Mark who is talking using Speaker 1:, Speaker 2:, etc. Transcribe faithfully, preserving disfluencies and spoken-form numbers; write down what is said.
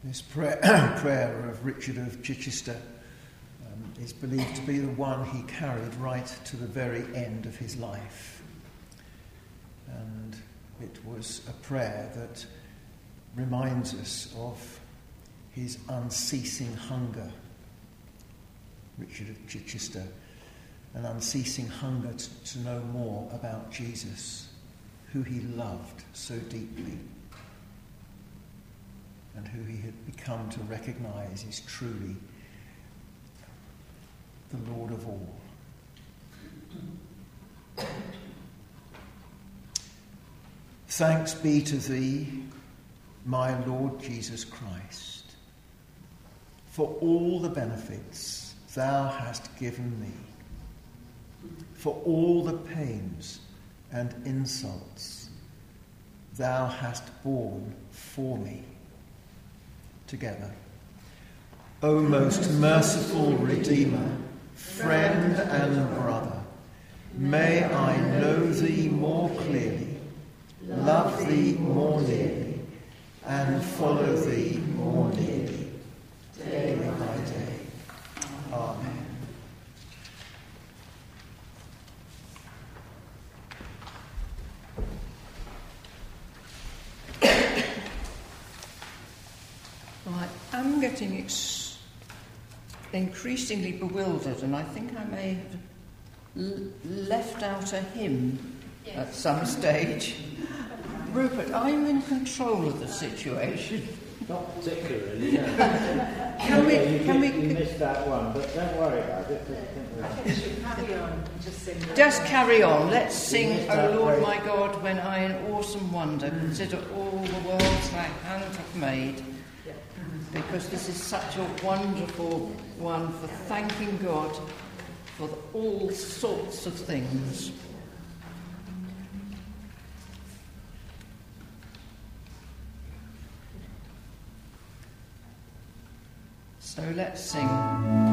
Speaker 1: This prayer, prayer of Richard of Chichester um, is believed to be the one he carried right to the very end of his life. And it was a prayer that reminds us of his unceasing hunger. Richard of Chichester, an unceasing hunger to, to know more about Jesus, who he loved so deeply, and who he had become to recognise is truly the Lord of all. Thanks be to thee, my Lord Jesus Christ, for all the benefits thou hast given me, for all the pains and insults thou hast borne for me. Together. O most merciful Redeemer, friend and brother, may I know thee more clearly, love thee more nearly, and follow thee more nearly, day by day. Amen.
Speaker 2: Right, I'm getting ex- increasingly bewildered, and I think I may have l- left out a hymn yes. at some stage. Rupert, are you in control of the situation?
Speaker 3: Not particularly, no.
Speaker 2: Can we...
Speaker 3: You,
Speaker 2: can
Speaker 3: did,
Speaker 2: we
Speaker 3: you missed that one, but don't worry about it.
Speaker 4: I think we should carry on and just sing.
Speaker 2: Just carry on. Let's sing, O Lord my God, when I in awesome wonder consider all the worlds thy hand hath made. Because this is such a wonderful one for thanking God for the, all sorts of things. So let's sing.